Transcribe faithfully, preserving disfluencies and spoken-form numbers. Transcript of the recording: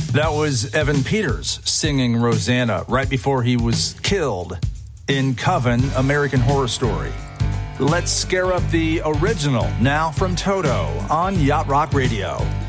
That was Evan Peters singing Rosanna right before he was killed in Coven, American Horror Story. Let's scare up the original now from Toto on Yacht Rock Radio.